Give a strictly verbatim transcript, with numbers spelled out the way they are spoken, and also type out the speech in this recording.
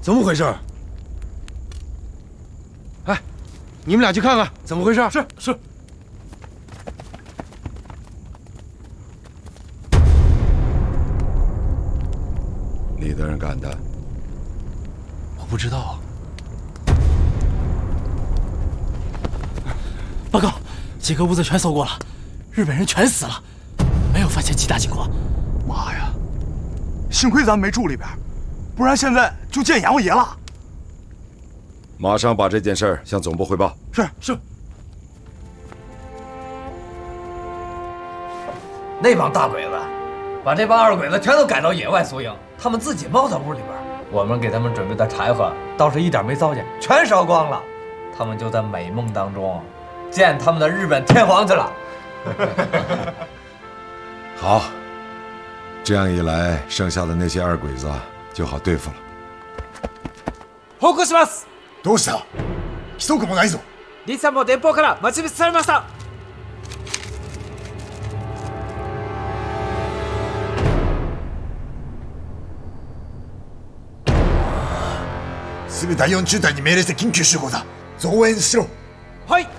怎么回事？哎，你们俩去看看怎么回事。 是是。 你的人干的？ 我不知道。报告，几个屋子全搜过了，日本人全死了，没有发现其他情况。 妈呀！幸亏咱没住里边，不然现在就见阎王爷了。 马上把这件事儿向总部汇报。 是是。 那帮大鬼子，把这帮二鬼子全都赶到野外宿营，他们自己猫在屋里边。我们给他们准备的柴火倒是一点没糟践，全烧光了。他们就在美梦当中见他们的日本天皇去了。 好，这样一来，剩下的那些二鬼子就好对付了。 報告します。 どうした？規則もないぞ。 リサも電報から待ち伏せされました。 すぐだいよん中隊に命令して緊急集合だ。増援しろ。 はい。